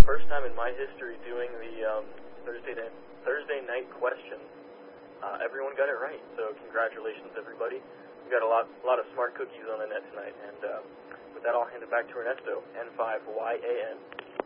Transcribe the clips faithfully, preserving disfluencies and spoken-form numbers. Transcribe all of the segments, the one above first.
first time in my history doing the um, Thursday night, Thursday night question. Uh, everyone got it right, so congratulations, everybody. We got a lot, a lot of smart cookies on the net tonight, and uh, with that, I'll hand it back to Ernesto. N five Y A N.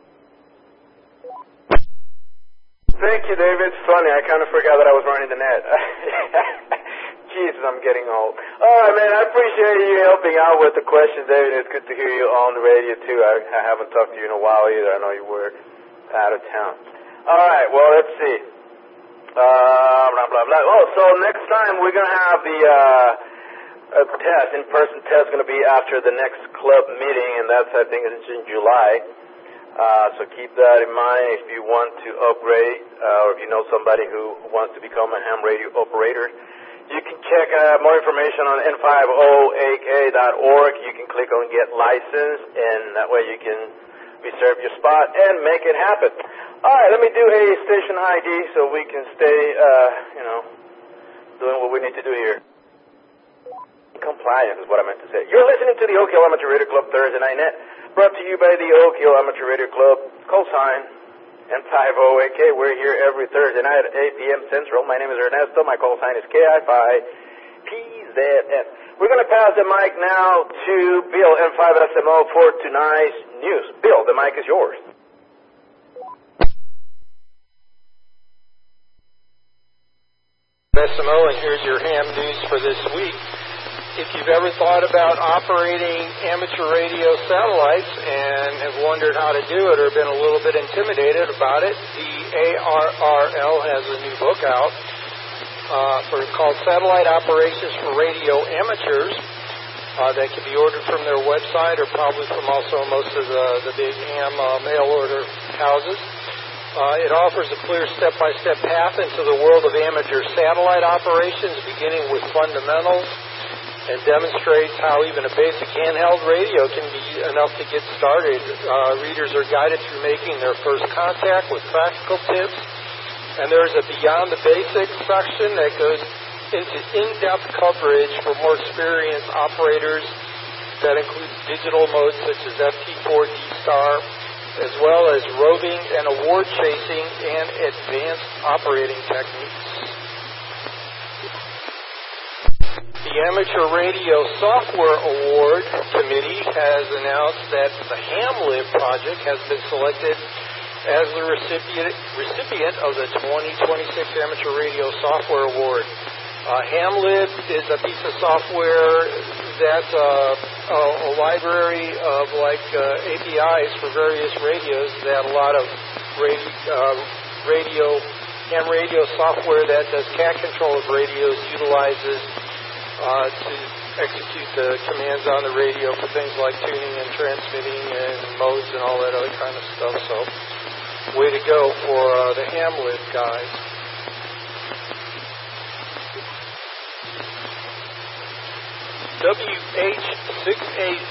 Thank you, David. It's funny, I kind of forgot that I was running the net. Jesus, I'm getting old. All right, man, I appreciate you helping out with the questions, David. It's good to hear you on the radio, too. I, I haven't talked to you in a while either. I know you were out of town. All right, well, let's see. Uh, blah, blah, blah. Oh, so next time we're going to have the uh, a test, in-person test, going to be after the next club meeting, and that's, I think, it's in July. Uh, so keep that in mind if you want to upgrade, uh, or if you know somebody who wants to become a ham radio operator. You can check uh, more information on N five O A K dot org. You can click on Get Licensed, and that way you can reserve your spot and make it happen. All right, let me do a station I D so we can stay, uh, you know, doing what we need to do here. Compliance is what I meant to say. You're listening to the Oak Hill Amateur Radio Club Thursday Night Net, brought to you by the Oak Hill Amateur Radio Club, cosign N five O A K. We're here every Thursday night at eight p.m. Central. My name is Ernesto. My call sign is K I five P Z F. We're going to pass the mic now to Bill, N five S M O, for tonight's news. Bill, the mic is yours. S M O, and here's your ham news for this week. If you've ever thought about operating amateur radio satellites and have wondered how to do it or been a little bit intimidated about it, the A R R L has a new book out uh, for, called Satellite Operations for Radio Amateurs uh, that can be ordered from their website or probably from also most of the, the big ham uh, mail order houses. Uh, it offers a clear step-by-step path into the world of amateur satellite operations, beginning with fundamentals, and demonstrates how even a basic handheld radio can be enough to get started. Uh, readers are guided through making their first contact with practical tips, and there's a Beyond the Basics section that goes into in-depth coverage for more experienced operators that includes digital modes such as F T four D Star, as well as roving and award chasing and advanced operating techniques. The Amateur Radio Software Award Committee has announced that the HamLib project has been selected as the recipient, recipient of the twenty twenty-six Amateur Radio Software Award. Uh, HamLib is a piece of software that's uh, a, a library of like uh, A P Is for various radios that a lot of radio, uh, radio ham radio software that does cat control of radios utilizes uh, to execute the commands on the radio for things like tuning and transmitting and modes and all that other kind of stuff. So, way to go for uh, the HamLib guys. W H six A